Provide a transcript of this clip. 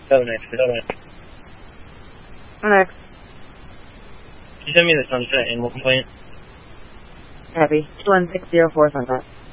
Go next. Next. Can you send me the sunset animal complaint? Happy. 1604 Sunset.